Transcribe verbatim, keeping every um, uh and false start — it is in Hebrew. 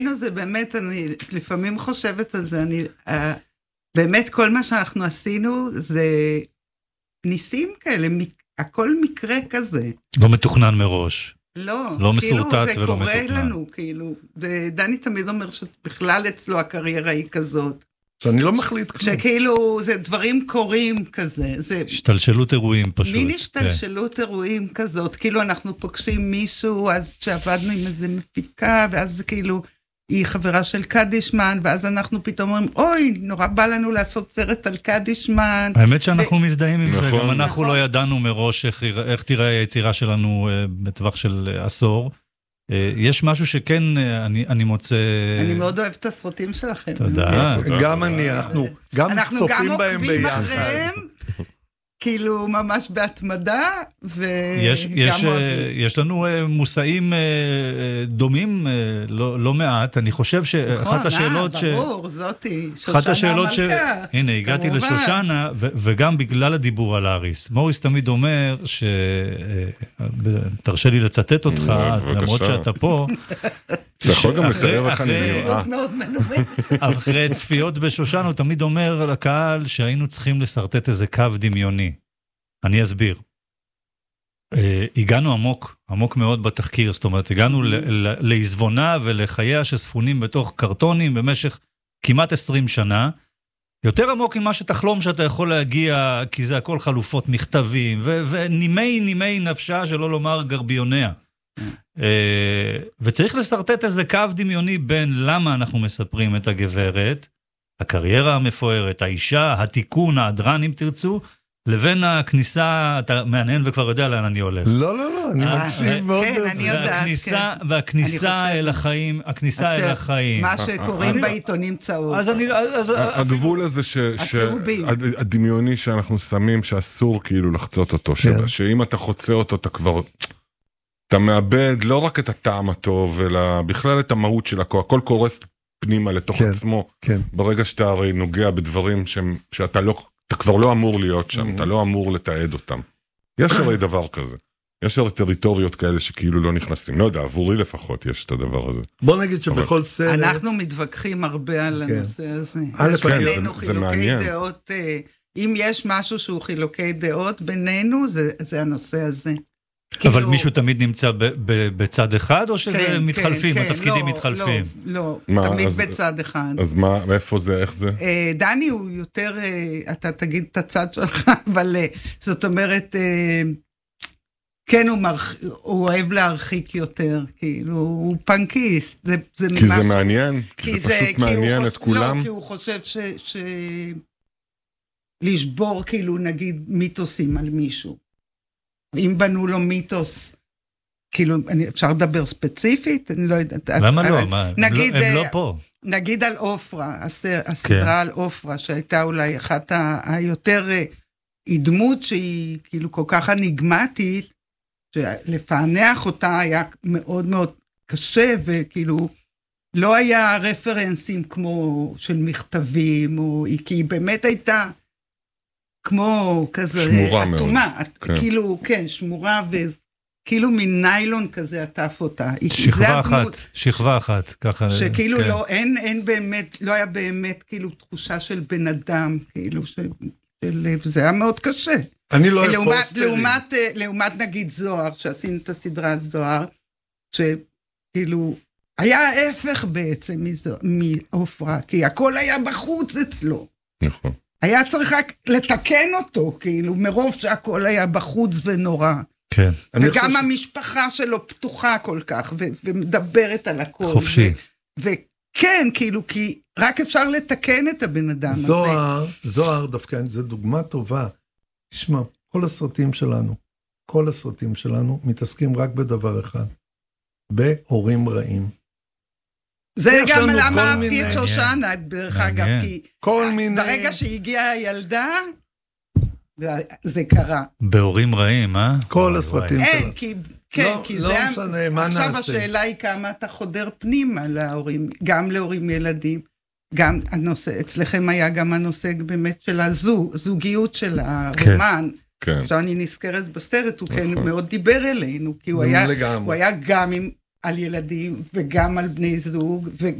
זה באמת, אני לפעמים חושבת על זה, אני, באמת כל מה שאנחנו עשינו זה ניסים כאלה, הכל מקרה כזה. לא מתוכנן מראש. לא, לא כאילו מסורטט זה ולא קורה מתוכנן. לנו, כאילו, ודני תמיד אומר שבכלל אצלו הקריירה היא כזאת. שאני לא מחליט כלום. שכאילו זה דברים קורים כזה, זה השתלשלות אירועים פשוט. מין השתלשלות אירועים כזאת, כאילו אנחנו פוגשים מישהו, אז שעבדנו עם איזה מפיקה, ואז כאילו היא חברה של קדישמן, ואז אנחנו פתאום אומרים, אוי, נורא בא לנו לעשות סרט על קדישמן. האמת שאנחנו מזדהים עם זה, נכון. גם אנחנו נכון. לא ידענו מראש איך, איך תראה היצירה שלנו אה, בטווח של עשור. אה, יש משהו שכן אה, אני, אני מוצא... אני מאוד אוהב את הסרטים שלכם. תודה. גם אני, אנחנו גם אנחנו צופים גם בהם עוקבים ביחד. אחריהם, כאילו ממש בהתמדה, יש, וגם יש, אה, אוהבים. יש לנו אה, מושאים אה, אה, דומים, אה, לא, לא מעט. אני חושב שאחת השאלות ש... ברור, זאתי, אחת השאלות ש... המלכה. הנה, הגעתי כמובן. לשושנה, ו- וגם בגלל הדיבור על אריס. מוריס תמיד אומר ש... תרשה לי לצטט אותך, בבקשה. למרות שאתה פה. אתה יכול גם אחרי- לתאר איך אני אחרי- נראה. מאוד מאוד מנובץ. אחרי צפיות בשושנה, הוא תמיד אומר לקהל שהיינו צריכים לסרטט איזה קו דמיוני. אני אסביר. אה, הגענו עמוק, עמוק מאוד בתחקיר, זאת אומרת, הגענו ל- ל- לעזבונה ולחייה שספונים בתוך קרטונים במשך כמעט עשרים שנה, יותר עמוק ממה שתחלום שאתה יכול להגיע, כי זה הכל חלופות מכתבים, ו- ונימי נימי נפשה, שלא לומר גרביוניה. אה, וצריך לסרטט איזה קו דמיוני בין למה אנחנו מספרים את הגברת, הקריירה המפוארת, האישה, התיקון, האדרן אם תרצו, לבין הכניסה, אתה מעניין וכבר יודע לאן אני הולך. לא, לא, לא, אני אה, מקשיב אה, מאוד. כן, ברצינות. אני יודעת, והכניסה, כן. והכניסה אני אל חושבת. החיים, הכניסה אל הצ- החיים. מה שקוראים בעיתונים צהוב. אז אני, אז, הגבול הזה ש- ש- הצהובים. הד- הדמיוני שאנחנו שמים, שאסור כאילו לחצות אותו, ש- כן. שאם אתה חוצה אותו, אתה כבר, אתה מאבד לא רק את הטעם הטוב, אלא בכלל את המהות של הכל, הכל קורס פנימה לתוך כן. עצמו, כן. ברגע שאתה הרי נוגע בדברים שהם- שאתה לא, אתה כבר לא אמור להיות שם, אתה לא אמור לתעד אותם. יש הרי דבר כזה. יש הרי טריטוריות כאלה שכאילו לא נכנסים. לא יודע, עבורי לפחות יש את הדבר הזה. בוא נגיד שבכל סרט... אנחנו מתווכחים הרבה על כן. הנושא הזה. א', יש כן, בינינו זה- זה חילוקי מעניין. דעות, אה, אם יש משהו שהוא חילוקי דעות בינינו, זה זה הנושא הזה. אבל כאילו- מישהו תמיד נמצא ב, ב, בצד אחד, או שזה כן, מתחלפים, כן, כן, התפקידים לא, מתחלפים? לא, לא, מה, תמיד אז- בצד אחד. אז מה, מאיפה זה, איך זה? אה, דני הוא יותר, אה, אתה תגיד את הצד שלך, אבל אה, זאת אומרת, אה, כן, הוא, מרח... הוא אוהב להרחיק יותר, כאילו, הוא פנקיסט. זה, זה כי ממש... זה מעניין? כי זה פשוט כי הוא מעניין חוש- את כולם? לא, כי הוא חושב ש... ש... לשבור, כאילו, נגיד, מיתוסים על מישהו. אם בנו לו מיתוס, כאילו, אני, אפשר לדבר ספציפית? אני לא יודעת. למה אבל- לא? מה, הם, נגיד, לא, הם אה, לא פה. נגיד על אופרה, הסר, הסדרה על אופרה, שהייתה אולי אחת ה- היותר, אה, היא דמות שהיא כאילו כל כך אניגמטית, שלפענח אותה היה מאוד מאוד קשה, וכאילו לא היה רפרנסים כמו של מכתבים, או, כי היא באמת הייתה כמו כזה שמורה מאוד. אטומה, כן. כאילו, כן, שמורה, וכאילו מין ניילון כזה עטף אותה. היא- זה שכבה הדמות. אחת, שכבה אחת, ככה. שכאילו כן. לא, אין, אין באמת, לא היה באמת כאילו תחושה של בן אדם, כאילו של, של זה היה מאוד קשה. אני לא אוהב לעומת, פוסטרים. לעומת, אה, לעומת נגיד זוהר, שעשינו את הסדרה על זוהר, שכאילו, היה ההפך בעצם מזו- מעופרה, כי הכל היה בחוץ אצלו. נכון. היה צריך רק לתקן אותו, כאילו, מרוב שהכל היה בחוץ ונורא. כן. אני וגם חושב- המשפחה שלו פתוחה כל כך, ו- ומדברת על הכל. חופשי. ו- וכן, כאילו, כי רק אפשר לתקן את הבן אדם הזה. זוהר, זוהר דווקא, זו דוגמה טובה. תשמע, כל הסרטים שלנו, כל הסרטים שלנו מתעסקים רק בדבר אחד, בהורים רעים. זה יש גם לנו כל למה אהבתי מיני- את שושנה, דרך אגב, מעניין. כי כל מיני... ברגע שהגיעה הילדה, זה, זה קרה. בהורים רעים, אה? כל וואי, הסרטים. וואי. אין, שלו. כי, כן, לא- כי לא זה... משנה, מה עכשיו נעשה? השאלה היא כמה אתה חודר פנימה להורים, גם להורים ילדים, גם הנושא, אצלכם היה גם הנושא באמת של הזוג, זוגיות של הרומן. כן. עכשיו אני נזכרת בסרט, הוא כן נכון. מאוד דיבר אלינו, כי הוא זה היה, לגמרי. הוא היה גם עם על ילדים וגם על בני זוג.